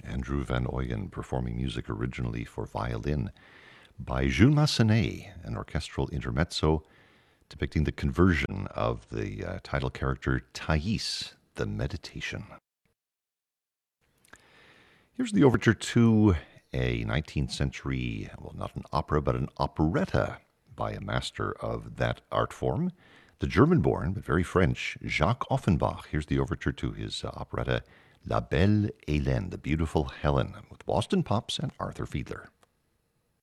Andrew Van Oygen performing music originally for violin by Jules Massenet, an orchestral intermezzo depicting the conversion of the title character Thais, the Meditation. Here's the overture to a 19th century, well, not an opera, but an operetta by a master of that art form, the German-born, but very French, Jacques Offenbach. Here's the overture to his operetta La Belle Hélène, the Beautiful Helen, with Boston Pops and Arthur Fiedler.